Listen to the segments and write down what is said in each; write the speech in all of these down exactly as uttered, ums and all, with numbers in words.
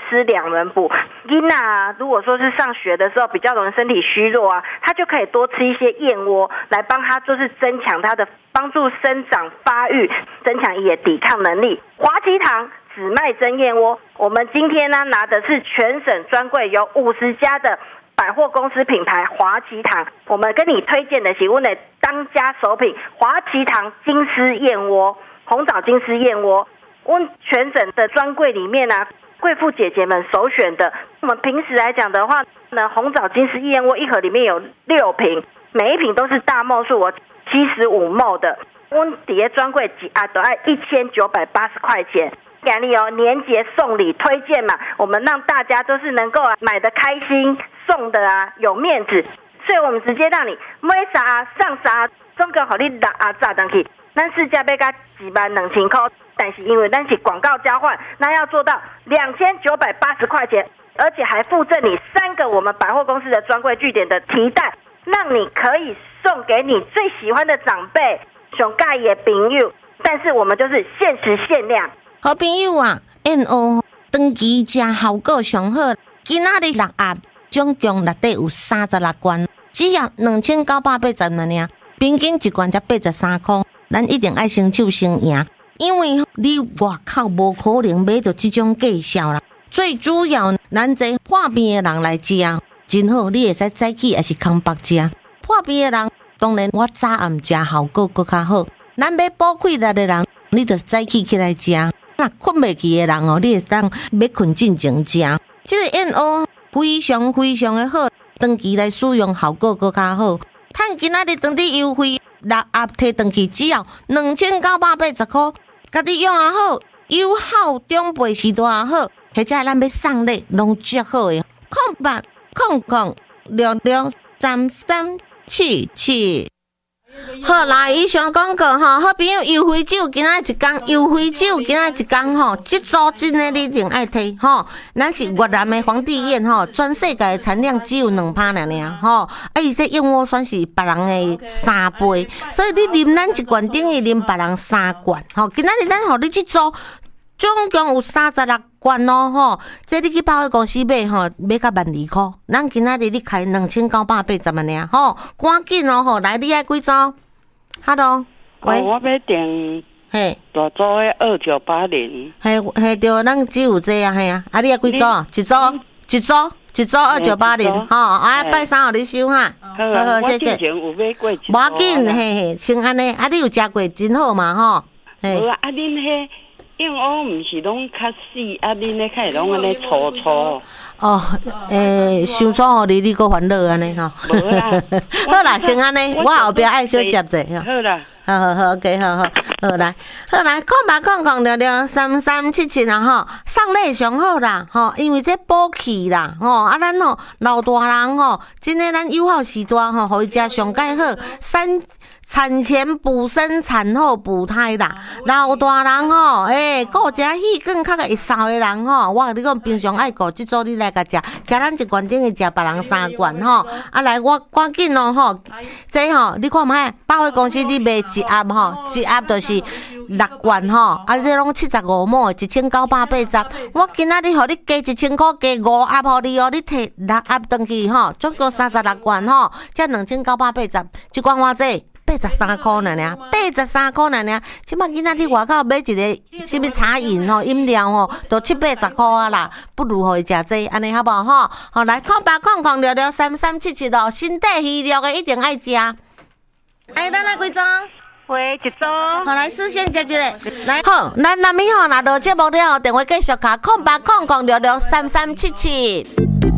吃两轮补。囡仔啊，如果说是上学的时候比较容易身体虚弱啊，他就可以多吃一些燕窝来帮他就是增强他的帮助生长发育，增强也抵抗能力。华旗堂紫麦蒸燕窝，我们今天呢拿的是全省专柜有五十家的百货公司品牌华旗堂，我们跟你推荐的是我们的当家首品华旗堂金丝燕窝，红枣金丝燕窝，我们全省的专柜里面啊，贵妇姐姐们首选的。我们平时来讲的话呢，红枣金丝燕窝一盒里面有六瓶，每一瓶都是大毫数，我七十五毫升的。我们底下专柜几啊都要一千九百八十块钱。给你哦，年节送礼推荐嘛，我们让大家都是能够啊买的开心，送的啊有面子，所以我们直接让你买啥上啥，总共给你六啊炸上去。咱市价要加一万两千块，但是因为咱是广告交换，那要做到两千九百八十块钱，而且还附赠你三个我们百货公司的专柜据点的提袋，让你可以送给你最喜欢的长辈、上介意的朋友，但是我们就是限时限量。 好朋友啊，燕窝长期食效果上好，今仔日六盒总共内底有三十六罐，只要两千九百八十元尔，平均一罐才八十三块，咱一定爱先手先赢，因为你外口无可能买到这种价销啦。最主要，咱这破病的人来食，真好，你会使早起还是空腹食。破病的人，当然我早暗食效果更较好。咱要补气力的人，你就早起起来食。那困袂去的人哦，你会当要困进前食。这个燕窝非常非常的好，长期来使用效果更较好。趁今仔日当日优惠，六盒摕回去只要两千九百八十块，家己用也好，有效长辈时代也好，或者咱要送礼拢足好的。空八空空六六三三七七。好啦，以上广告吼，好朋友优惠酒今仔一天，优惠酒今仔一天吼，这组真的你一定爱摕吼。咱是越南的皇帝宴吼，全世界的产量只有两趴尔尔吼，啊，伊这燕窝算是别人的三倍，所以你啉咱一罐等于啉别人三罐吼。今仔日咱互你这组总共有三十六罐哦吼，这你去百货公司买吼，买到万二块，咱今仔日你开两千九百八十万尔吼，赶紧哦吼，来你爱几组 ？Hello， 喂， 哦、我要订嘿大组的二九八零， 嘿嘿对，咱只有这啊嘿啊，啊你爱几组？一组一组一组二九八零吼，啊拜三互你收哈，好好谢谢。 有买过一无要紧嘿嘿，像安尼，啊你有食过真好嘛吼？ 嘿，无啊，啊恁迄。燕窝毋是拢较细，啊，恁咧开拢安尼粗粗。 哦，诶，伤粗互你，你搁烦恼安尼吼。 无啦， 好啦，先安尼，我后壁爱小接者。 好啦， 好好好 ，OK， 好好好来，好来，空吧空空了了三三七七啦吼，送礼上好啦吼，因为这补气啦吼，啊咱吼老大人吼，真诶咱友好时代吼，互伊食上介好，产产前补身，产后补胎啦。老大人吼，诶、欸，顾食气更较会瘦诶人吼，我跟你讲，平常爱顾即组你来甲食，食咱一罐等于食别人三罐吼。啊来，我赶紧咯吼，这吼你看卖，百货公司你卖一盒吼，一盒就是六罐吼，啊这拢七十五毛，一千九百八十。我今仔日互你加一千块，加五盒互你哦，你摕六盒回去吼，总共三十六罐吼，才两千九百八十，一罐偌济？八十三块呢呢，八十三块呢呢。即摆囡仔伫外口买一个什么茶饮吼、饮料吼，都七八十块啊啦，不如互伊食这，安尼好无吼？好来，空八空空六六三三七七咯，身体虚弱的一定爱食。哎，咱来几组？ 喂，一组。 好来，事先接一个。来，好，咱南面吼，若落节目了，电话继续卡空八空空六六三三七七。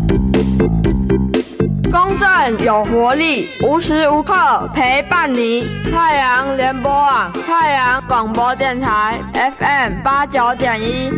公正有活力，无时无刻陪伴你。太阳联播网，太阳广播电台 F M 八九点一。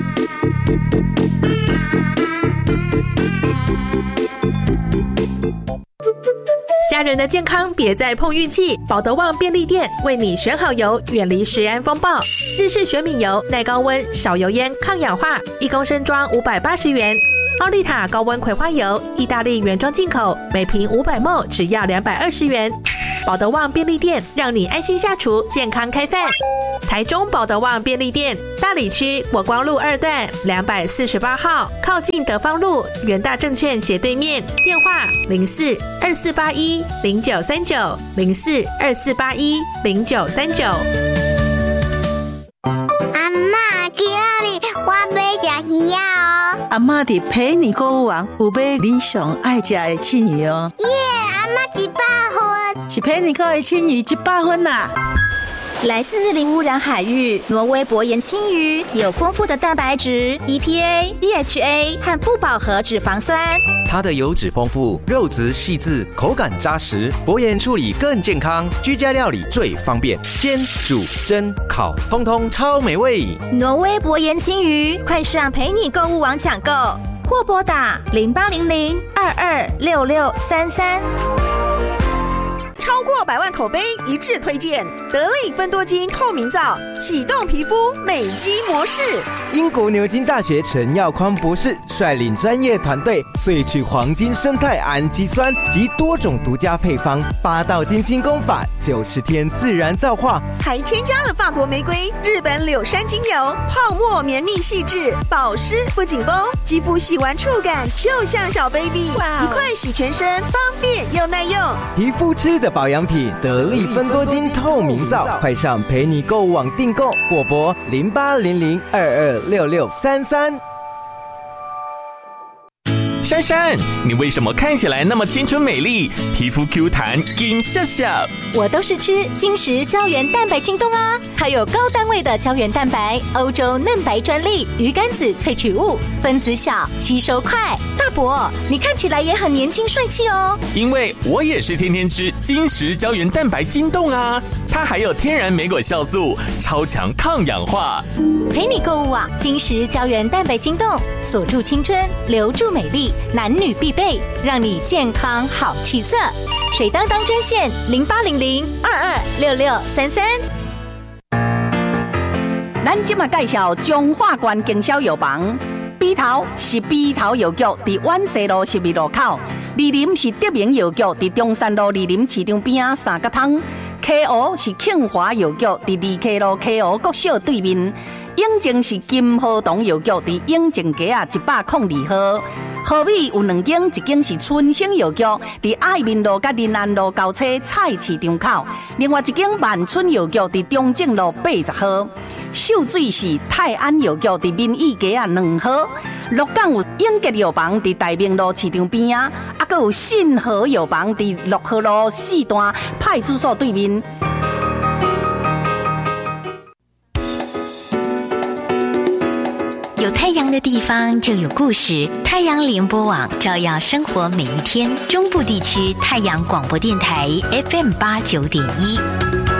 家人的健康别再碰运气，保德旺便利店为你选好油，远离食安风暴。日式玄米油，耐高温，少油烟，抗氧化，一公升装五百八十元。奥利塔高温葵花油，意大利原装进口，每瓶五百毫升，只要两百二十元。保德旺便利店，让你安心下厨，健康开饭。 台中保德旺便利店，大里区国光路二段两百四十八号，靠近德芳路元大证券斜对面，电话零四二四八一零九三九零四二四八一零九三九。 阿嬷，今日我要吃鱼啊哦！ 阿嬷伫陪你购物网有买你上爱食的青鱼哦。 耶，阿嬷一百分， 是陪你购的青鱼一百分啦。 来自零污染海域，挪威薄盐青鱼有丰富的蛋白质、E P A、D H A 和不饱和脂肪酸。 它的油脂丰富，肉质细致，口感扎实，薄盐处理更健康，居家料理最方便，煎、煮、蒸、烤，通通超美味。 挪威薄盐青鱼，快上陪你购物网抢购，或拨打零八零零二二六六三三。 超过百万口碑一致推荐得力芬多精透明皂，启动皮肤美肌模式。 英国牛津大学陈耀匡博士率领专业团队萃取黄金生态氨基酸及多种独家配方，八道金清功法，九十天自然皂化， 还添加了法国玫瑰、日本柳杉精油，泡沫绵密细致，保湿不紧绷，肌肤洗完触感就像小 baby， 一块洗全身，方便又耐用。 皮肤吃的保养品得力芬多精透明皂，快上陪你购物网订购，或拨零八零零二二六六三三。 珊珊，你为什么看起来那么青春美丽，皮肤 Q 弹金笑笑？ 我都是吃金石胶原蛋白晶冻啊，它有高单位的胶原蛋白，欧洲嫩白专利，鱼肝子萃取物，分子小，吸收快。大伯，你看起来也很年轻帅气哦。 因为我也是天天吃金石胶原蛋白晶冻啊，它还有天然莓果酵素，超强抗氧化。 陪你购物网，金石胶原蛋白晶冻，锁住青春，留住美丽。男女必备，让你健康好气色。水当当专线零八零零二二六六三三。 咱今嘛介绍中华关经销药房，笔头是笔头药局，伫万西路十二路口；二林是德明药局，伫中山路二林市场边啊三角汤。K O 是庆华药局，伫二 K 路 K O 国小对面。永靖是金河东药局，伫永靖街啊一百零二号。河美有两间，一间是春生药局，伫爱民路甲仁安路交叉菜市场口；另外一间万春药局伫中正路八十号。秀水是泰安药局，伫民意街啊两号。鹿港有永吉药房，伫大明路市场边啊，啊，阁有信和药房，伫六号路四段派出所对面。 有太阳的地方就有故事，太阳联播网照耀生活每一天。中部地区太阳广播电台 F M 八九点一。